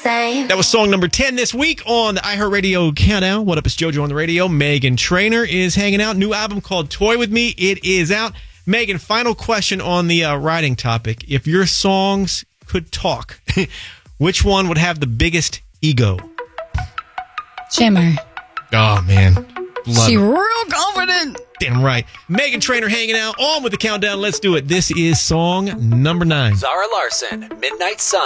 same. That was song number 10 this week on the iHeartRadio Countdown. What up, it's JoJo on the radio. Meghan Trainor is hanging out. New album called Toy With Me. It is out. Meghan, final question on the writing topic. If your songs could talk, which one would have the biggest ego? Shimmer. Oh, man. Love She it. real confident. Damn right. Meghan Trainor hanging out on with the countdown. Let's do it. This is song number 9. Zara Larson, Midnight Sun.